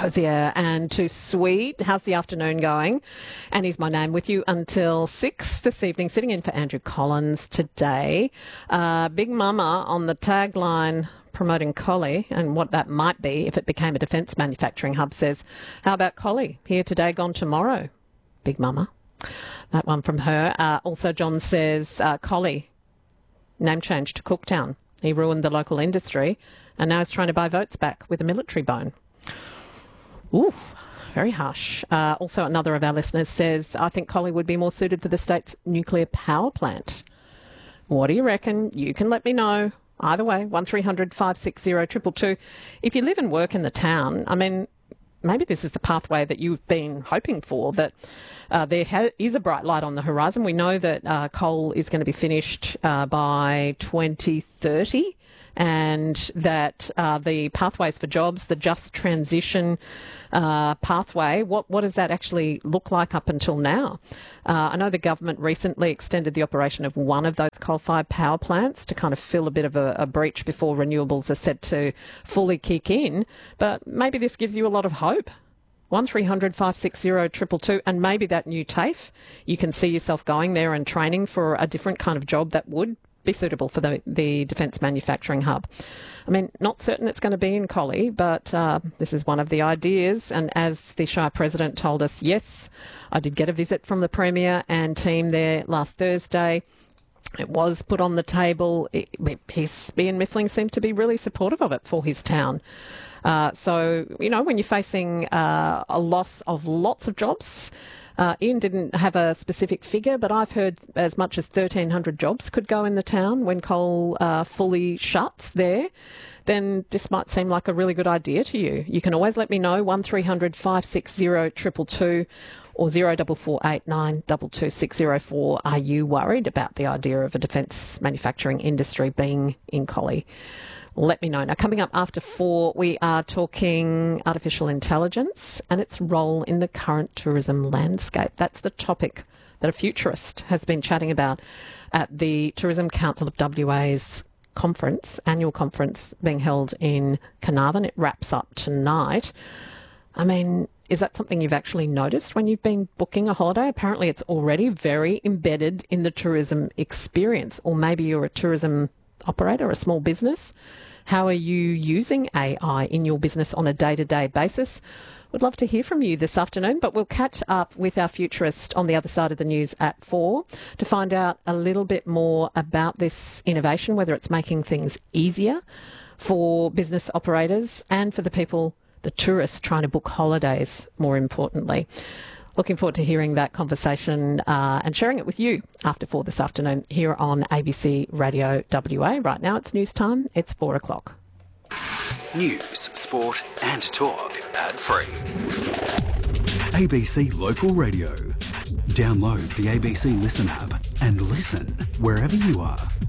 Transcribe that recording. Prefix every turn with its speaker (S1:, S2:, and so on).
S1: cozier and too sweet. How's the afternoon going? Annie's my name, with you until 6 this evening, sitting in for Andrew Collins today. Big Mama on the tagline promoting Collie and what that might be if it became a defence manufacturing hub says, how about Collie? Here today, gone tomorrow. Big Mama. That one from her. Also, John says, Collie, name change to Cooktown. He ruined the local industry and now he's trying to buy votes back with a military bone. Ooh, very harsh. Also, another of our listeners says, I think Collie would be more suited for the state's nuclear power plant. What do you reckon? You can let me know. Either way, 1300 560 222. If you live and work in the town, I mean, maybe this is the pathway that you've been hoping for, that there is a bright light on the horizon. We know that coal is going to be finished by 2030 and that the pathways for jobs, the just transition pathway, what does that actually look like up until now? I know the government recently extended the operation of one of those coal-fired power plants to kind of fill a bit of a breach before renewables are set to fully kick in, but maybe this gives you a lot of hope. 1300 560 222, and maybe that new TAFE, you can see yourself going there and training for a different kind of job that would be suitable for the Defence Manufacturing Hub. I mean, not certain it's going to be in Collie, but this is one of the ideas. And as the Shire President told us, yes, I did get a visit from the Premier and team there last Thursday. It was put on the table. His Ian Miffling seemed to be really supportive of it for his town. So, you know, when you're facing a loss of lots of jobs, Ian didn't have a specific figure, but I've heard as much as 1,300 jobs could go in the town when coal fully shuts there. Then this might seem like a really good idea to you. You can always let me know, 1300 560 222 or 0448 22604. Are you worried about the idea of a defence manufacturing industry being in Collie? Let me know. Now, coming up after 4, we are talking artificial intelligence and its role in the current tourism landscape. That's the topic that a futurist has been chatting about at the Tourism Council of WA's conference, annual conference being held in Carnarvon. It wraps up tonight. I mean, is that something you've actually noticed when you've been booking a holiday? Apparently it's already very embedded in the tourism experience, or maybe you're a tourism operator, a small business. How are you using AI in your business on a day-to-day basis? Would love to hear from you this afternoon, but we'll catch up with our futurist on the other side of the news at 4 to find out a little bit more about this innovation, whether it's making things easier for business operators and for the people, the tourists trying to book holidays, more importantly. Looking forward to hearing that conversation and sharing it with you after 4 this afternoon here on ABC Radio WA. Right now it's news time. It's 4 o'clock.
S2: News, sport and talk. Ad-free.
S3: ABC Local Radio. Download the ABC Listen app and listen wherever you are.